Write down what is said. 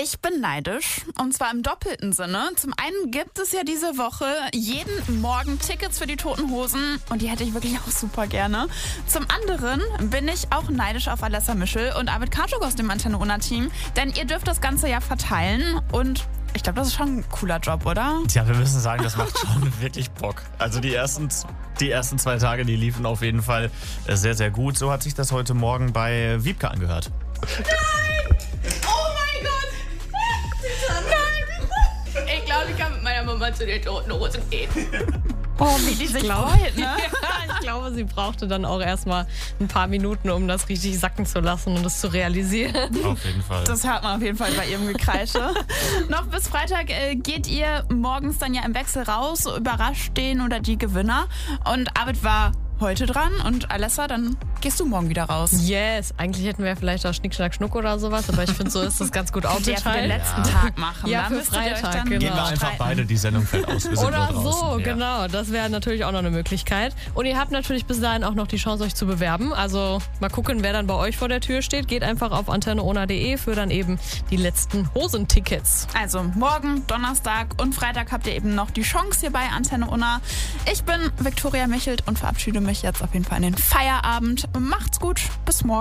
Ich bin neidisch, und zwar im doppelten Sinne. Zum einen gibt es ja diese Woche jeden Morgen Tickets für die Toten Hosen und die hätte ich wirklich auch super gerne. Zum anderen bin ich auch neidisch auf Alessa Mischel und Arvid Kaschuk aus dem Antenne Unna Team, denn ihr dürft das Ganze ja verteilen und ich glaube, das ist schon ein cooler Job, oder? Tja, wir müssen sagen, das macht schon wirklich Bock. Also die ersten 2 Tage, die liefen auf jeden Fall sehr, sehr gut. So hat sich das heute Morgen bei Wiebke angehört. Nein! Oh mein Gott! Nein! Ich glaube, ich kann mit meiner Mama zu den Toten Hosen gehen. Oh, wie die sich freut, ne? Ja, ich glaube, sie brauchte dann auch erstmal ein paar Minuten, um das richtig sacken zu lassen und das zu realisieren. Auf jeden Fall. Das hört man auf jeden Fall bei ihrem Gekreische. Noch bis Freitag geht ihr morgens dann ja im Wechsel raus, überrascht den oder die Gewinner. Und Arvid war heute dran und Alessa, dann gehst du morgen wieder raus. Yes, eigentlich hätten wir vielleicht auch Schnick, Schnack, Schnuck oder sowas, aber ich finde, so ist das ganz gut Der für den aufgeteilt. letzten Tag machen. Ja, Da für müsstet ihr euch Freitag, dann genau. Gehen wir einfach streiten. beide, die Sendung fällt aus. Wir sind Oder nur draußen. so, Ja. genau. Das wäre natürlich auch noch eine Möglichkeit. Und ihr habt natürlich bis dahin auch noch die Chance, euch zu bewerben. Also mal gucken, wer dann bei euch vor der Tür steht. Geht einfach auf antenneona.de für dann eben die letzten Hosentickets. Also morgen, Donnerstag und Freitag habt ihr eben noch die Chance hier bei Antenne Unna. Ich bin Viktoria Michelt und verabschiede mich jetzt auf jeden Fall in den Feierabend. Macht's gut, bis morgen.